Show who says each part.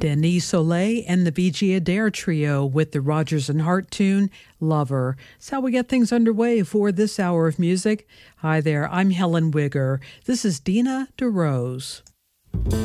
Speaker 1: Denise Soleil and the VG Adair Trio with the Rodgers and Hart tune, Lover. That's how we get things underway for this hour of music. Hi there, I'm Helen Wigger. This is Dina DeRose.